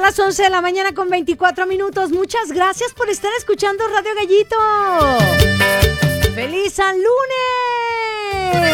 las 11 de la mañana con 24 minutos. Muchas gracias por estar escuchando Radio Gallito. ¡Feliz San Lunes!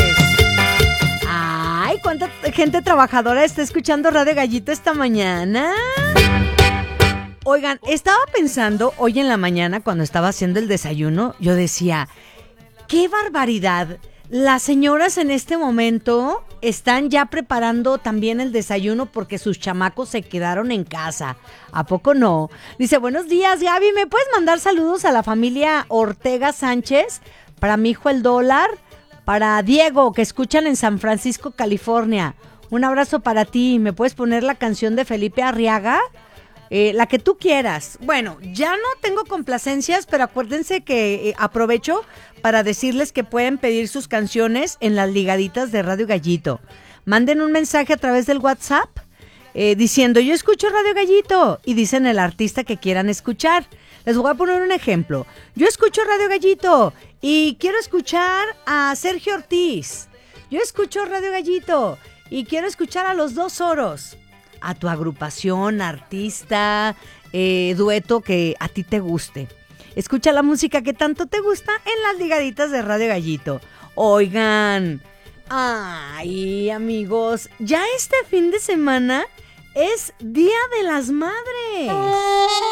Ay, cuánta gente trabajadora está escuchando Radio Gallito esta mañana. Oigan, estaba pensando hoy en la mañana cuando estaba haciendo el desayuno, yo decía, ¡qué barbaridad! Las señoras en este momento están ya preparando también el desayuno porque sus chamacos se quedaron en casa. ¿A poco no? Dice, buenos días, Gaby, ¿me puedes mandar saludos a la familia Ortega Sánchez? Para mi hijo el Dólar, para Diego, que escuchan en San Francisco, California. Un abrazo para ti. ¿Me puedes poner la canción de Felipe Arriaga? La que tú quieras. Bueno, ya no tengo complacencias, pero acuérdense que aprovecho para decirles que pueden pedir sus canciones en las ligaditas de Radio Gallito. Manden un mensaje a través del WhatsApp diciendo, yo escucho Radio Gallito, y dicen el artista que quieran escuchar. Les voy a poner un ejemplo. Yo escucho Radio Gallito y quiero escuchar a Sergio Ortiz. Yo escucho Radio Gallito y quiero escuchar a Los Dos Oros. A tu agrupación, artista, dueto que a ti te guste. Escucha la música que tanto te gusta en las ligaditas de Radio Gallito. Oigan, ay amigos, ya este fin de semana es Día de las Madres.